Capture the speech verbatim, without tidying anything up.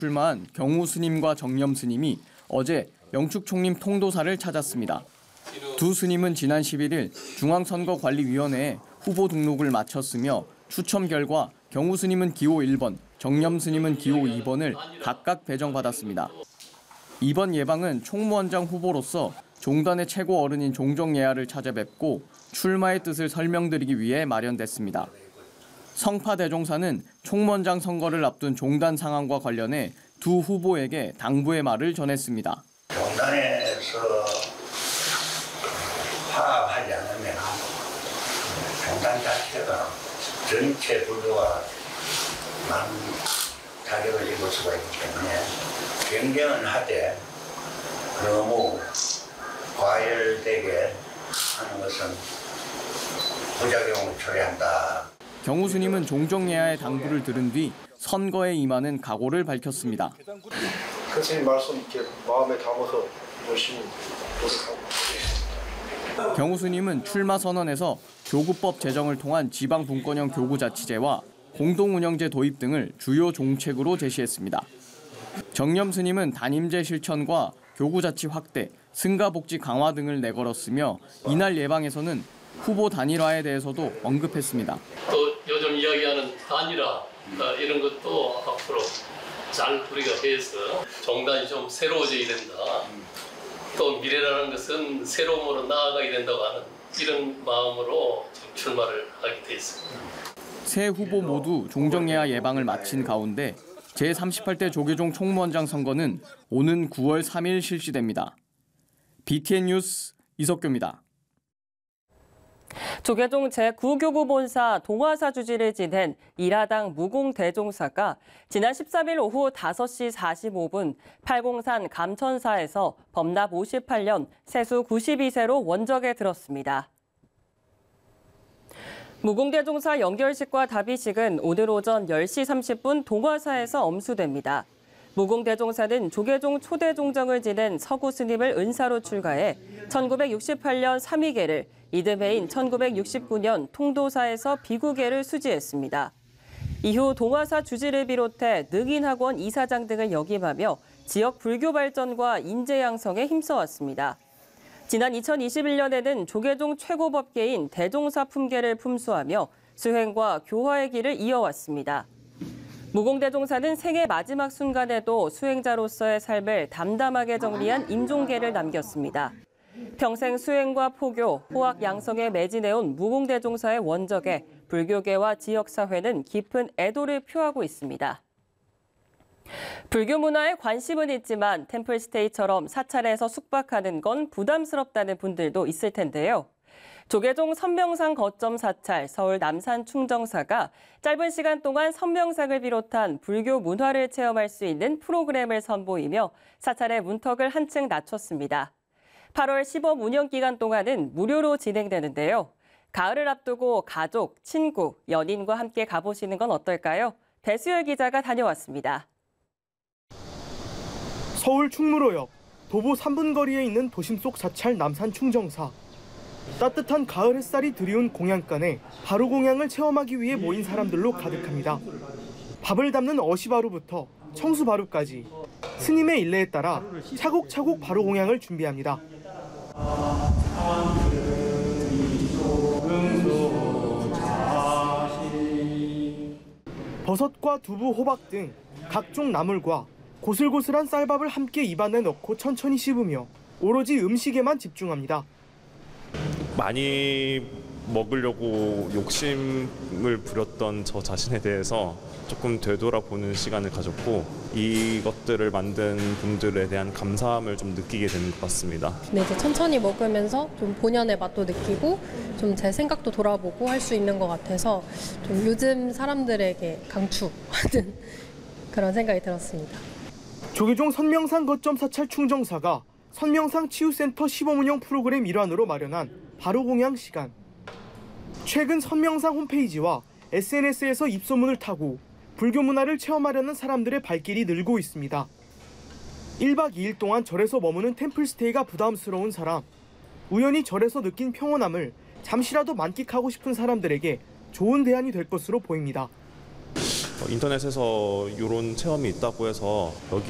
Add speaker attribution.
Speaker 1: 출마한 경우 스님과 정념 스님이 어제 영축 총림 통도사를 찾았습니다. 두 스님은 지난 십일 일 중앙선거관리위원회에 후보 등록을 마쳤으며 추첨 결과 경우 스님은 기호 일 번, 정념 스님은 기호 이 번을 각각 배정받았습니다. 이번 예방은 총무원장 후보로서 종단의 최고 어른인 종정예하를 찾아뵙고 출마의 뜻을 설명드리기 위해 마련됐습니다. 성파 대종사는 총무원장 선거를 앞둔 종단 상황과 관련해 두 후보에게 당부의 말을 전했습니다.
Speaker 2: 종단에서 화합하지 않으면 종단 자체가 전체 불교와 많은 타격을 입을 수가 있기 때문에 경쟁은 하되 너무 과열되게 하는 것은 부작용을 초래한다.
Speaker 1: 경우 스님은 종정예하의 당부를 들은 뒤 선거에 임하는 각오를 밝혔습니다.
Speaker 3: 큰 스님 말씀 이렇게 마음에 담아서 열심히 노력하고 있습니다.
Speaker 1: 경우 스님은 출마 선언에서 교구법 제정을 통한 지방 분권형 교구자치제와 공동운영제 도입 등을 주요 종책으로 제시했습니다. 정념 스님은 단임제 실천과 교구자치 확대, 승가복지 강화 등을 내걸었으며 이날 예방에서는 후보 단일화에 대해서도 언급했습니다.
Speaker 4: 또 요즘 이야기하는 단일화 이런 것도 앞으로 잘 우리가 해서 종단이 좀 새로워져야 된다. 또 미래라는 것은 새로움으로 나아가야 된다고 하는 이런 마음으로 출마를 하게 됐습니다.
Speaker 1: 세 후보 모두 종정예하 예방을 마친 가운데 제삼십팔 대 조계종 총무원장 선거는 오는 구월 삼 일 실시됩니다. 비티엔 뉴스 이석규입니다.
Speaker 5: 조계종 제구 교구본사 동화사 주지를 지낸 일하당 무공대종사가 지난 십삼 일 오후 다섯 시 사십오 분 팔공산 감천사에서 범납 오십팔 년 세수 구십이 세로 원적에 들었습니다. 무공대종사 연결식과 답의식은 오늘 오전 열 시 삼십 분 동화사에서 엄수됩니다. 무공대종사는 조계종 초대종정을 지낸 서구 스님을 은사로 출가해 천구백육십팔 년 삼위계를 이듬해인 천구백육십구 년 통도사에서 비구계를 수지했습니다. 이후 동화사 주지를 비롯해 능인학원 이사장 등을 역임하며 지역 불교 발전과 인재 양성에 힘써왔습니다. 지난 이천이십일 년에는 조계종 최고법계인 대종사 품계를 품수하며 수행과 교화의 길을 이어왔습니다. 무공대종사는 생애 마지막 순간에도 수행자로서의 삶을 담담하게 정리한 임종계를 남겼습니다. 평생 수행과 포교, 호학 양성에 매진해온 무공대종사의 원적에 불교계와 지역사회는 깊은 애도를 표하고 있습니다. 불교 문화에 관심은 있지만 템플스테이처럼 사찰에서 숙박하는 건 부담스럽다는 분들도 있을 텐데요. 조계종 선명상 거점 사찰 서울 남산 충정사가 짧은 시간 동안 선명상을 비롯한 불교 문화를 체험할 수 있는 프로그램을 선보이며 사찰의 문턱을 한층 낮췄습니다. 팔월 시범 운영 기간 동안은 무료로 진행되는데요. 가을을 앞두고 가족, 친구, 연인과 함께 가보시는 건 어떨까요? 배수열 기자가 다녀왔습니다.
Speaker 6: 서울 충무로역 도보 삼 분 거리에 있는 도심 속 사찰 남산 충정사. 따뜻한 가을 햇살이 드리운 공양간에 바로 공양을 체험하기 위해 모인 사람들로 가득합니다. 밥을 담는 어시바루부터 청수바루까지 스님의 일례에 따라 차곡차곡 바로 공양을 준비합니다. 버섯과 두부, 호박 등 각종 나물과 고슬고슬한 쌀밥을 함께 입안에 넣고 천천히 씹으며 오로지 음식에만 집중합니다.
Speaker 7: 많이 먹으려고 욕심을 부렸던 저 자신에 대해서 조금 되돌아보는 시간을 가졌고 이것들을 만든 분들에 대한 감사함을 좀 느끼게 되는 것 같습니다.
Speaker 8: 근데 이제 천천히 먹으면서 좀 본연의 맛도 느끼고 좀 제 생각도 돌아보고 할 수 있는 것 같아서 좀 요즘 사람들에게 강추하는 그런 생각이 들었습니다.
Speaker 6: 조계종 선명상 거점 사찰 충정사가 선명상 치유센터 시범 운영 프로그램 일환으로 마련한 바로 공양 시간. 최근 선명상 홈페이지와 에스엔에스에서 입소문을 타고 불교 문화를 체험하려는 사람들의 발길이 늘고 있습니다. 일 박 이 일 동안 절에서 머무는 템플스테이가 부담스러운 사람, 우연히 절에서 느낀 평온함을 잠시라도 만끽하고 싶은 사람들에게 좋은 대안이 될 것으로 보입니다.
Speaker 7: 인터넷에서 이런 체험이 있다고 해서 여기